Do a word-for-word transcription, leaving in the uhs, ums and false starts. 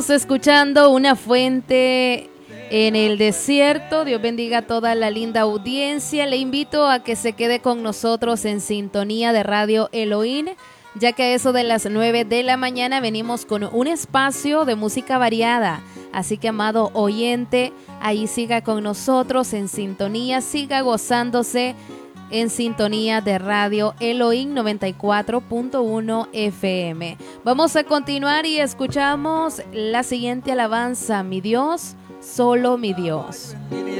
Escuchando Una fuente en el desierto. Dios bendiga a toda la linda audiencia. Le invito a que se quede con nosotros en sintonía de Radio Elohim, ya que a eso de las nueve de la mañana venimos con un espacio de música variada. Así que, amado oyente, ahí siga con nosotros en sintonía, siga gozándose en sintonía de Radio Elohim noventa y cuatro punto uno F M. Vamos a continuar y escuchamos la siguiente alabanza: Mi Dios, solo mi Dios.